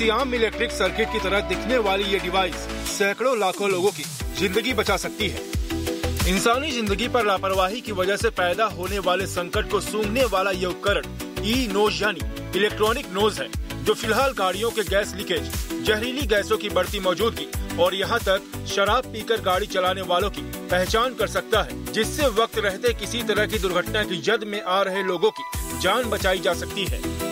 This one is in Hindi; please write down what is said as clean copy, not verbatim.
किसी आम इलेक्ट्रिक सर्किट की तरह दिखने वाली ये डिवाइस सैकड़ों लाखों लोगों की जिंदगी बचा सकती है। इंसानी जिंदगी पर लापरवाही की वजह से पैदा होने वाले संकट को सूंघने वाला ये उपकरण ई-नोज यानी इलेक्ट्रॉनिक नोज है, जो फिलहाल गाड़ियों के गैस लीकेज, जहरीली गैसों की बढ़ती मौजूदगी और यहाँ तक शराब पीकर गाड़ी चलाने वालों की पहचान कर सकता है, जिससे वक्त रहते किसी तरह की दुर्घटना की जद में आ रहे लोगों की जान बचाई जा सकती है।